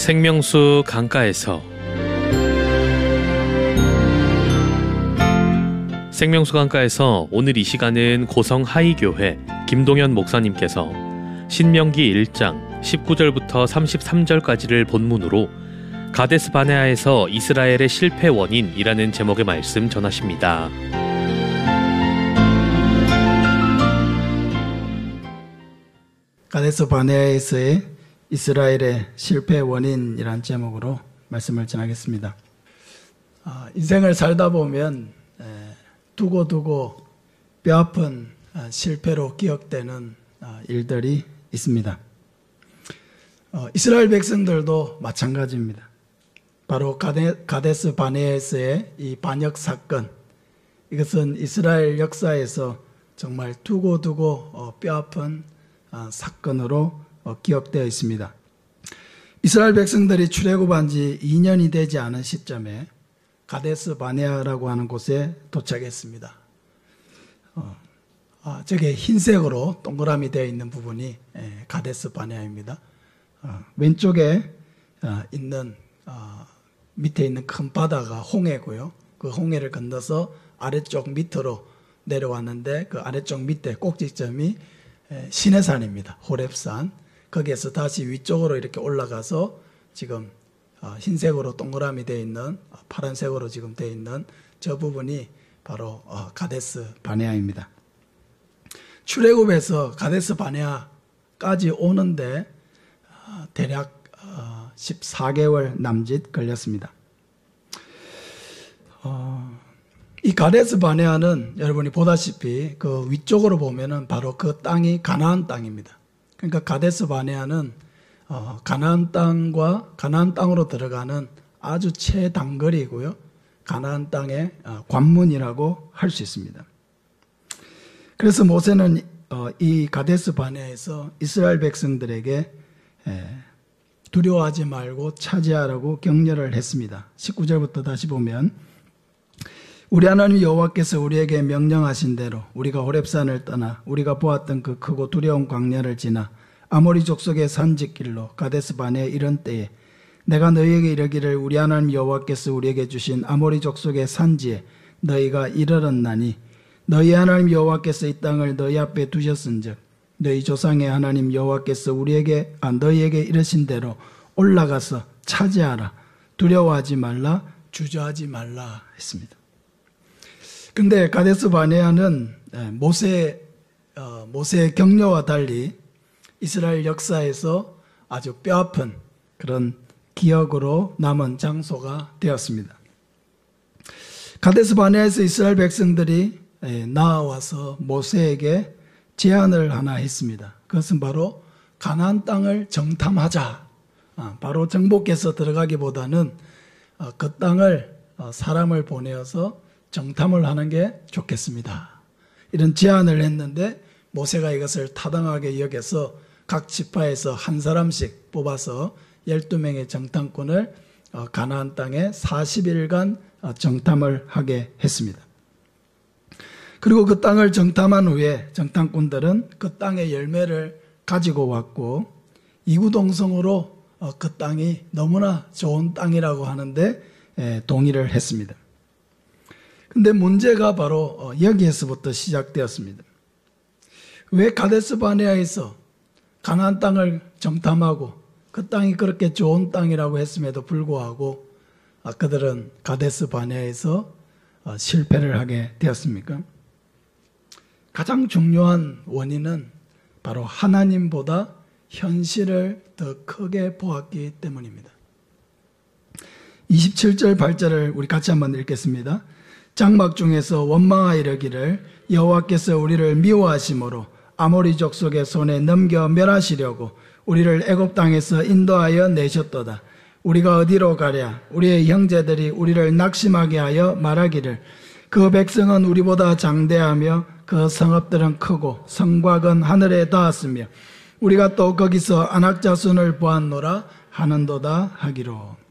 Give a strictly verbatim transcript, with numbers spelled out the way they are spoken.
생명수 강가에서 생명수 강가에서 오늘 이 시간은 고성 하이교회 김동현 목사님께서 신명기 일 장 십구 절부터 삼십삼 절까지를 본문으로 가데스 바네아에서 이스라엘의 실패 원인이라는 제목의 말씀 전하십니다. 가데스 바네아에서의 이스라엘의 실패 원인이라는 제목으로 말씀을 전하겠습니다. 어, 인생을 살다 보면 에, 두고두고 뼈아픈 어, 실패로 기억되는 어, 일들이 있습니다. 어, 이스라엘 백성들도 마찬가지입니다. 바로 가데, 가데스 바네아에서의 이 반역 사건, 이것은 이스라엘 역사에서 정말 두고두고 어, 뼈아픈 어, 사건으로 어, 기억되어 있습니다. 이스라엘 백성들이 출애굽한 지 이 년이 되지 않은 시점에 가데스 바네아라고 하는 곳에 도착했습니다. 어, 아, 저게 흰색으로 동그라미 되어 있는 부분이 에, 가데스 바네아입니다. 어, 왼쪽에 어, 있는 어, 밑에 있는 큰 바다가 홍해고요. 그 홍해를 건너서 아래쪽 밑으로 내려왔는데 그 아래쪽 밑에 꼭지점이 에, 시내산입니다. 호렙산. 거기에서 다시 위쪽으로 이렇게 올라가서 지금 어, 흰색으로 동그라미 되어 있는 어, 파란색으로 지금 되어 있는 저 부분이 바로 어, 가데스 바네아입니다. 출애굽에서 가데스 바네아까지 오는데 어, 대략 어, 십사 개월 남짓 걸렸습니다. 어, 이 가데스 바네아는 여러분이 보다시피 그 위쪽으로 보면은 바로 그 땅이 가나안 땅입니다. 그러니까 가데스 바네아는 어, 가나안 땅과 가나안 땅으로 들어가는 아주 최단거리고요. 가나안 땅의 어, 관문이라고 할 수 있습니다. 그래서 모세는 어, 이 가데스 바네아에서 이스라엘 백성들에게 에, 두려워하지 말고 차지하라고 격려를 했습니다. 십구 절부터 다시 보면 우리 하나님 여호와께서 우리에게 명령하신 대로 우리가 호렙산을 떠나 우리가 보았던 그 크고 두려운 광야를 지나 아모리 족속의 산지길로 가데스 바네아에 이른 때에 내가 너희에게 이르기를 우리 하나님 여호와께서 우리에게 주신 아모리 족속의 산지에 너희가 이르렀나니 너희 하나님 여호와께서 이 땅을 너희 앞에 두셨은즉 너희 조상의 하나님 여호와께서 우리에게 아 너희에게 이르신 대로 올라가서 차지하라. 두려워하지 말라. 주저하지 말라 했습니다. 근데 가데스 바네아는 모세, 어, 모세의 격려와 달리 이스라엘 역사에서 아주 뼈아픈 그런 기억으로 남은 장소가 되었습니다. 가데스 바네아에서 이스라엘 백성들이 나와서 모세에게 제안을 하나 했습니다. 그것은 바로 가나안 땅을 정탐하자. 바로 정복해서 들어가기보다는 그 땅을 사람을 보내어서 정탐을 하는 게 좋겠습니다. 이런 제안을 했는데 모세가 이것을 타당하게 여겨서 각 지파에서 한 사람씩 뽑아서 열두 명의 정탐꾼을 가나안 땅에 사십 일간 정탐을 하게 했습니다. 그리고 그 땅을 정탐한 후에 정탐꾼들은 그 땅의 열매를 가지고 왔고 이구동성으로 그 땅이 너무나 좋은 땅이라고 하는데 동의를 했습니다. 근데 문제가 바로 여기에서부터 시작되었습니다. 왜 가데스 바네아에서 가나안 땅을 정탐하고 그 땅이 그렇게 좋은 땅이라고 했음에도 불구하고 그들은 가데스 바네아에서 실패를 하게 되었습니까? 가장 중요한 원인은 바로 하나님보다 현실을 더 크게 보았기 때문입니다. 이십칠 절 팔 절을 우리 같이 한번 읽겠습니다. 장막 중에서 원망하여 이르기를 여호와께서 우리를 미워하심으로 아모리 족속의 손에 넘겨 멸하시려고 우리를 애굽 땅에서 인도하여 내셨도다. 우리가 어디로 가랴? 우리의 형제들이 우리를 낙심하게 하여 말하기를 그 백성은 우리보다 장대하며 그 성읍들은 크고 성곽은 하늘에 닿았으며 우리가 또 거기서 안악 자손을 보았노라 하는도다 하기로.